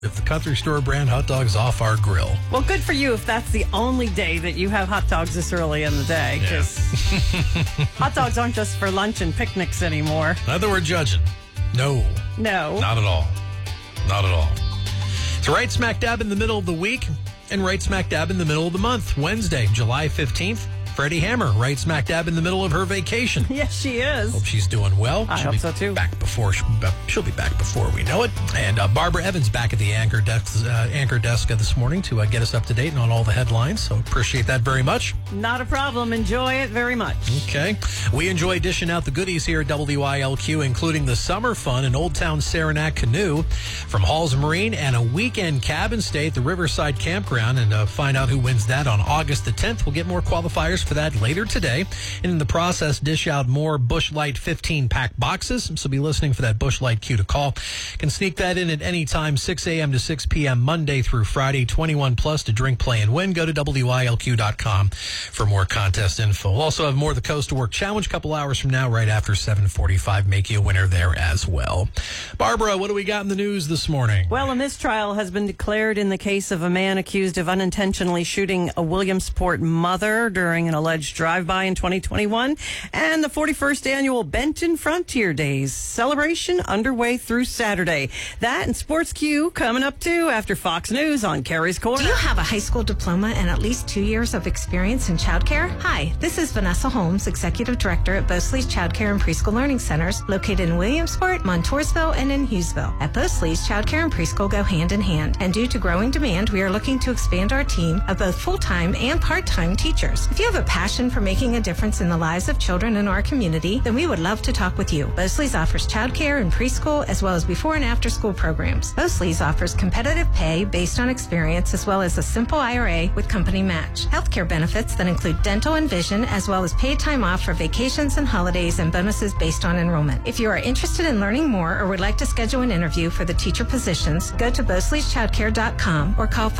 if the country store brand hot dogs off our grill. Well, good for you if that's the only day that you have hot dogs this early in the day. Because hot dogs aren't just for lunch and picnics anymore. Not that we're judging. No. Not at all. Not at all. It's right smack dab in the middle of the week and right smack dab in the middle of the month. Wednesday, July 15th. Freddie Hammer, right smack dab in the middle of her vacation. Yes, she is. Hope she's doing well. I hope so, too. She'll be back before we know it. And Barbara Evans back at the anchor desk this morning to get us up to date on all the headlines. So appreciate that very much. Not a problem. Enjoy it very much. Okay. We enjoy dishing out the goodies here at WILQ, including the summer fun in Old Town Saranac Canoe from Halls Marine and a weekend cabin stay at the Riverside Campground. And find out who wins that on August the 10th. We'll get more qualifiers for that later today. And in the process, dish out more Busch Light 15-pack boxes. So be listening for that Busch Light cue to call. Can sneak that in at any time, 6 a.m. to 6 p.m. Monday through Friday. 21 plus to drink, play, and win. Go to WILQ.com for more contest info. We'll also have more of the Coast to Work Challenge a couple hours from now, right after 7:45. Make you a winner there as well. Barbara, what do we got in the news this morning? Well, a mistrial has been declared in the case of a man accused of unintentionally shooting a Williamsport mother during an alleged drive-by in 2021, and the 41st annual Benton Frontier Days celebration underway through Saturday. That and Sports Q coming up too after Fox News on Carrie's Corner. Do you have a high school diploma and at least 2 years of experience in childcare? Hi, this is Vanessa Holmes, Executive Director at Bosley's Childcare and Preschool Learning Centers, located in Williamsport, Montoursville, and in Hughesville. At Bosley's, childcare and preschool go hand in hand, and due to growing demand, we are looking to expand our team of both full-time and part-time teachers. If you have a passion for making a difference in the lives of children in our community, then we would love to talk with you. Bosley's offers childcare and preschool as well as before and after school programs. Bosley's offers competitive pay based on experience as well as a simple IRA with company match. Healthcare benefits that include dental and vision as well as paid time off for vacations and holidays and bonuses based on enrollment. If you are interested in learning more or would like to schedule an interview for the teacher positions, go to Bosley'sChildcare.com or call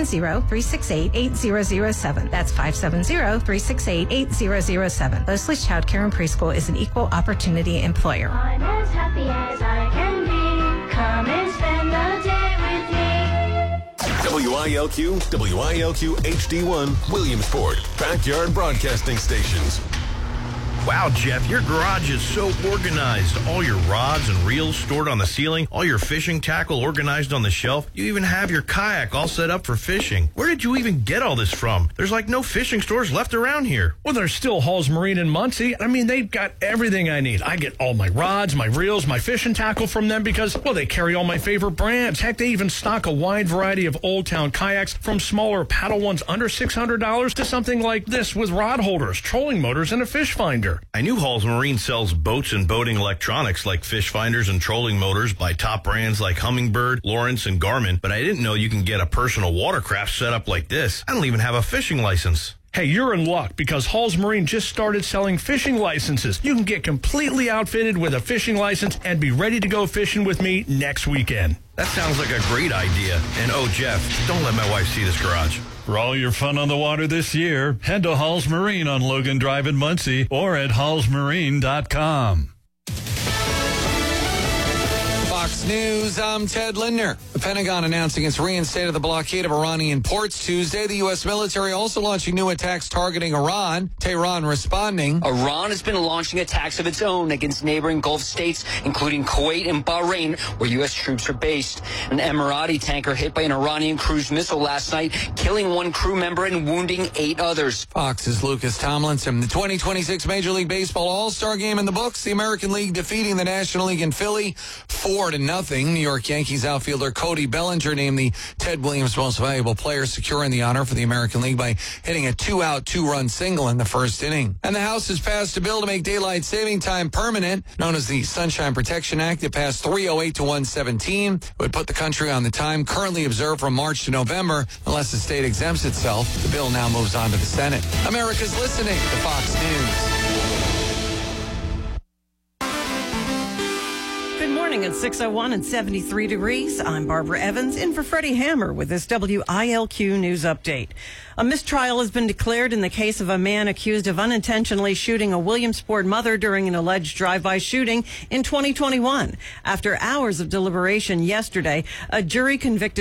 570-368-8007. That's 570-368-8007. Bosley's Childcare and Preschool is an equal opportunity employer. I'm as happy as I can be. Come and spend the day with me. WILQ HD1, Williamsport, Backyard Broadcasting Stations. Wow, Jeff, your garage is so organized. All your rods and reels stored on the ceiling, all your fishing tackle organized on the shelf. You even have your kayak all set up for fishing. Where did you even get all this from? There's like no fishing stores left around here. Well, there's still Halls Marine in Muncie. I mean, they've got everything I need. I get all my rods, my reels, my fishing tackle from them because, well, they carry all my favorite brands. Heck, they even stock a wide variety of Old Town kayaks from smaller paddle ones under $600 to something like this with rod holders, trolling motors, and a fish finder. I knew Halls Marine sells boats and boating electronics like fish finders and trolling motors by top brands like Humminbird, Lawrence, and Garmin, but I didn't know you can get a personal watercraft set up like this. I don't even have a fishing license. Hey, you're in luck because Halls Marine just started selling fishing licenses. You can get completely outfitted with a fishing license and be ready to go fishing with me next weekend. That sounds like a great idea. And oh, Jeff, don't let my wife see this garage. For all your fun on the water this year, head to Halls Marine on Logan Drive in Muncie or at hallsmarine.com. Fox News, I'm Ted Lindner. The Pentagon announcing it's reinstated the blockade of Iranian ports Tuesday. The U.S. military also launching new attacks targeting Iran. Tehran responding. Iran has been launching attacks of its own against neighboring Gulf states, including Kuwait and Bahrain, where U.S. troops are based. An Emirati tanker hit by an Iranian cruise missile last night, killing one crew member and wounding 8 others. Fox's Lucas Tomlinson. The 2026 Major League Baseball All-Star Game in the books. The American League defeating the National League in Philly 4-0. New York Yankees outfielder Cody Bellinger named the Ted Williams Most Valuable Player, securing the honor for the American League by hitting a 2-out, 2-run single in the first inning. And the House has passed a bill to make daylight saving time permanent, known as the Sunshine Protection Act. It passed 308 to 117. It would put the country on the time currently observed from March to November, unless the state exempts itself. The bill now moves on to the Senate. America's listening to Fox News. morning at 6:01 and 73 degrees. I'm Barbara Evans, in for Freddie Hammer with this WILQ news update. A mistrial has been declared in the case of a man accused of unintentionally shooting a Williamsport mother during an alleged drive-by shooting in 2021. After hours of deliberation yesterday, a jury convicted